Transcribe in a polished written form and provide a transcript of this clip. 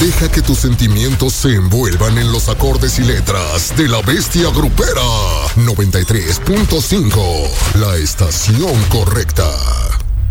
Deja que tus sentimientos se envuelvan en los acordes y letras de La Bestia Grupera. 93.5, la estación correcta.